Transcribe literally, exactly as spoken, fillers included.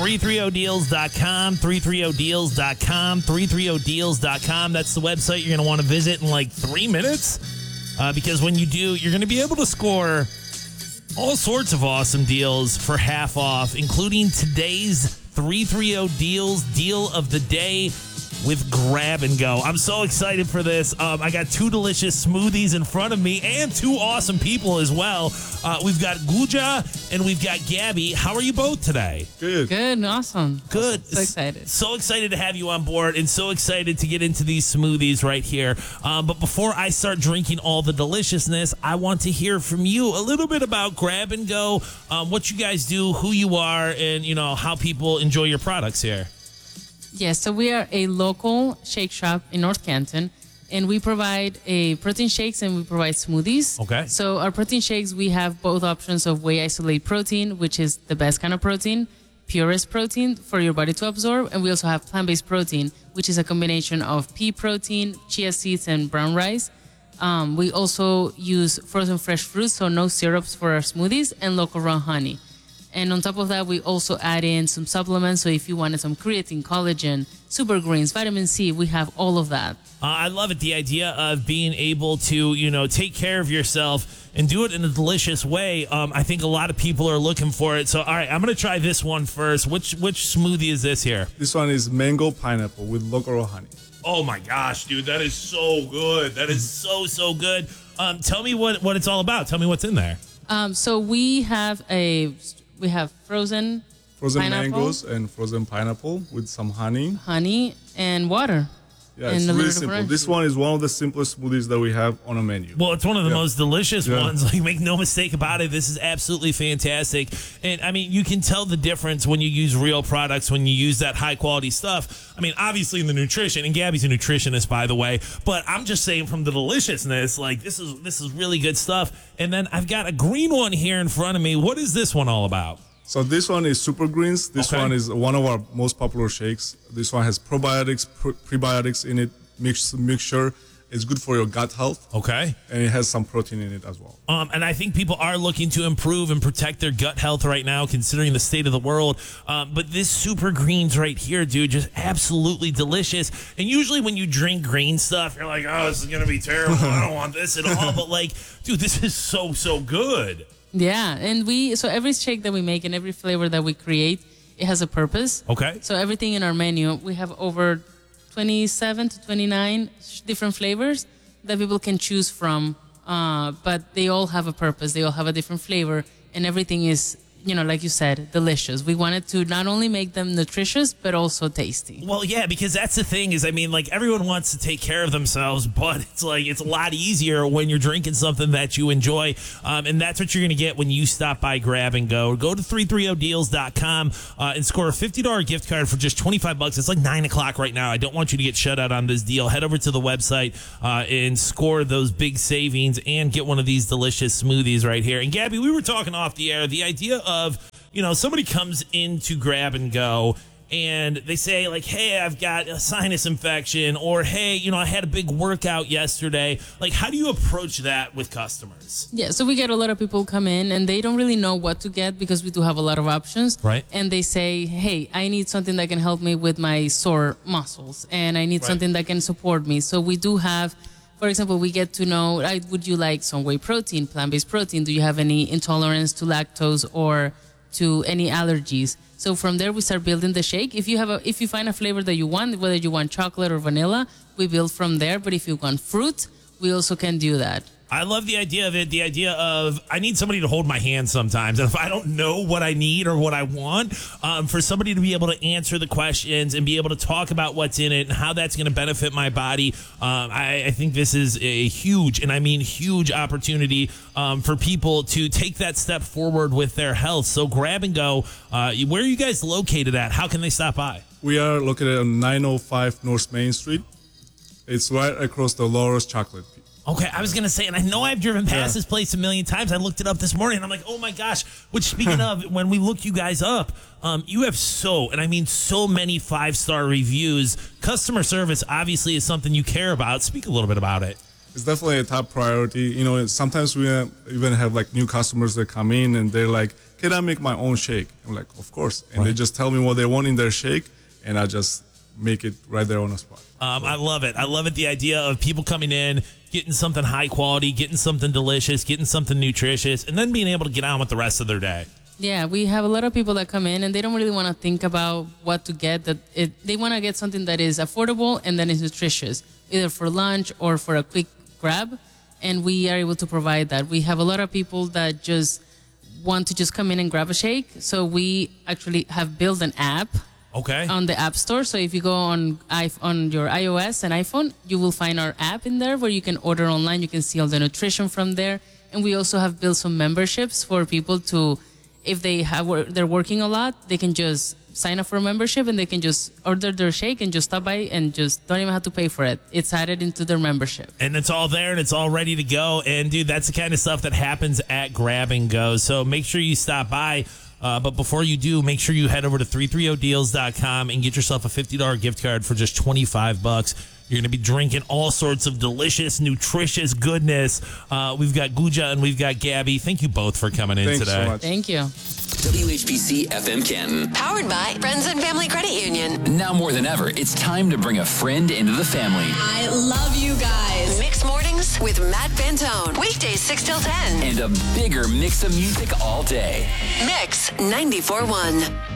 three thirty deals dot com, three thirty deals dot com, three thirty deals dot com. That's the website you're going to want to visit in like three minutes uh, because when you do, you're going to be able to score all sorts of awesome deals for half off, including today's three thirty Deals Deal of the Day with Grab and Go. I'm so excited for this. Um, I got two delicious smoothies in front of me and two awesome people as well. Uh, we've got Guja and we've got Gabby. How are you both today? Good. Good. Awesome. Good. So excited. So excited to have you on board and so excited to get into these smoothies right here. Um, but before I start drinking all the deliciousness, I want to hear from you a little bit about Grab and Go, um, what you guys do, who you are, and, you know, how people enjoy your products here. Yes, so we are a local shake shop in North Canton, and we provide a protein shakes and we provide smoothies. Okay. So our protein shakes, we have both options of whey isolate protein, which is the best kind of protein, purest protein for your body to absorb, and we also have plant-based protein, which is a combination of pea protein, chia seeds, and brown rice. Um, we also use frozen fresh fruits, so no syrups for our smoothies, and local raw honey. And on top of that, we also add in some supplements. So if you wanted some creatine, collagen, super greens, vitamin C, we have all of that. Uh, I love it. The idea of being able to, you know, take care of yourself and do it in a delicious way. Um, I think a lot of people are looking for it. So, all right, I'm going to try this one first. Which which smoothie is this here? This one is mango pineapple with local honey. Oh, my gosh, dude. That is so good. That is so, so good. Um, tell me what, what it's all about. Tell me what's in there. Um, so we have a... We have frozen Frozen pineapple, mangoes and frozen pineapple with some honey. honey, and water. Yeah, and it's a really little simple. orange This juice. one is one of the simplest smoothies that we have on a menu. Well, it's one of the Yeah. most delicious Yeah. ones. Like, make no mistake about it. This is absolutely fantastic. And, I mean, you can tell the difference when you use real products, when you use that high-quality stuff. I mean, obviously in the nutrition, and Gabby's a nutritionist, by the way, but I'm just saying from the deliciousness, like, this is this is really good stuff. And then I've got a green one here in front of me. What is this one all about? So this one is Super Greens. This Okay. one is one of our most popular shakes. This one has probiotics, pre- prebiotics in it, mix, mixture. It's good for your gut health. Okay. And it has some protein in it as well. Um, and I think people are looking to improve and protect their gut health right now, considering the state of the world. Um, but this Super Greens right here, dude, just absolutely delicious. And usually when you drink green stuff, you're like, oh, this is going to be terrible. I don't want this at all. But, like, dude, this is so, so good. Yeah, and we so every shake that we make and every flavor that we create, it has a purpose. Okay. So everything in our menu, we have over twenty-seven to twenty-nine different flavors that people can choose from. Uh, but they all have a purpose. They all have a different flavor, and everything is, you know, like you said, delicious. We wanted to not only make them nutritious, but also tasty. Well, yeah, because that's the thing is, I mean, like, everyone wants to take care of themselves, but it's like, it's a lot easier when you're drinking something that you enjoy. Um, and that's what you're going to get when you stop by Grab and Go. Go to three thirty deals dot com uh, and score a fifty dollars gift card for just twenty-five bucks. It's like nine o'clock right now. I don't want you to get shut out on this deal. Head over to the website uh, and score those big savings and get one of these delicious smoothies right here. And Gabby, we were talking off the air, the idea of Of, you know, somebody comes into Grab and Go and they say, like, hey, I've got a sinus infection, or hey, you know, I had a big workout yesterday. Like, how do you approach that with customers? Yeah, so we get a lot of people come in and they don't really know what to get because we do have a lot of options. Right. And they say, hey, I need something that can help me with my sore muscles and I need Right. something that can support me. So we do have, for example, we get to know, right, would you like some whey protein, plant-based protein? Do you have any intolerance to lactose or to any allergies? So from there, we start building the shake. If you have a, if you find a flavor that you want, whether you want chocolate or vanilla, we build from there. But if you want fruit, we also can do that. I love the idea of it, the idea of I need somebody to hold my hand sometimes. And if I don't know what I need or what I want, um, for somebody to be able to answer the questions and be able to talk about what's in it and how that's going to benefit my body, um, I, I think this is a huge, and I mean huge opportunity um, for people to take that step forward with their health. So Grab and Go, uh, where are you guys located at? How can they stop by? We are located on nine oh five North Main Street. It's right across the Laura's Chocolate. Okay, I was going to say, and I know I've driven past Yeah. this place a million times. I looked it up this morning, and I'm like, oh, my gosh. Which, speaking of, when we looked you guys up, um, you have so, and I mean so many five-star reviews. Customer service, obviously, is something you care about. Speak a little bit about it. It's definitely a top priority. You know, sometimes we uh, even have, like, new customers that come in, and they're like, can I make my own shake? I'm like, of course. And Right. they just tell me what they want in their shake, and I just make it right there on the spot. Um, I love it. I love it. The idea of people coming in, getting something high quality, getting something delicious, getting something nutritious, and then being able to get on with the rest of their day. Yeah, we have a lot of people that come in and they don't really want to think about what to get. That it, they want to get something that is affordable and that is nutritious, either for lunch or for a quick grab. And we are able to provide that. We have a lot of people that just want to just come in and grab a shake. So we actually have built an app Okay. on the App Store. So if you go on i on your iOS and iPhone, you will find our app in there where you can order online. You can see all the nutrition from there. And we also have built some memberships for people to, if they have wor- they're working a lot, they can just sign up for a membership and they can just order their shake and just stop by and just don't even have to pay for it. It's added into their membership. And it's all there and it's all ready to go. And dude, that's the kind of stuff that happens at Grab and Go. So make sure you stop by. Uh, but before you do, make sure you head over to three thirty deals dot com and get yourself a fifty dollars gift card for just twenty-five bucks. You're going to be drinking all sorts of delicious, nutritious goodness. Uh, we've got Guja and we've got Gabby. Thank you both for coming in Thanks today. so much. Thank you. W H B C F M Canton. Powered by Friends and Family Credit Union. Now more than ever, it's time to bring a friend into the family. I love you guys. Mixed Mornings with Matt Fantone. Weekdays six till ten. And a bigger mix of music all day. Mix ninety-four point one.